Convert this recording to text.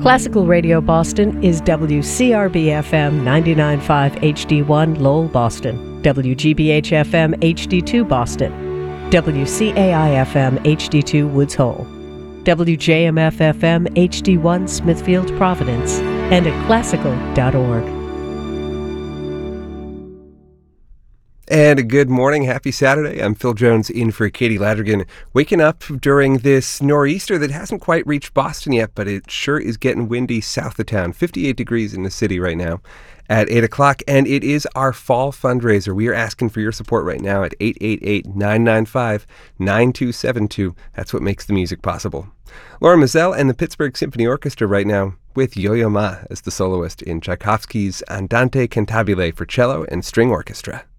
Classical Radio Boston is WCRB-FM 99.5 HD1 Lowell, Boston, WGBH-FM HD2 Boston, WCAI-FM HD2 Woods Hole, WJMF-FM HD1 Smithfield, Providence, and at classical.org. And good morning. Happy Saturday. I'm Phil Jones in for Katie Ladrigan. Waking up during this nor'easter that hasn't quite reached Boston yet, but it sure is getting windy south of town. 58 degrees in the city right now at 8 o'clock. And it is our fall fundraiser. We are asking for your support right now at 888-995-9272. That's what makes the music possible. Laura Mizell and the Pittsburgh Symphony Orchestra right now with Yo-Yo Ma as the soloist in Tchaikovsky's Andante Cantabile for cello and string orchestra.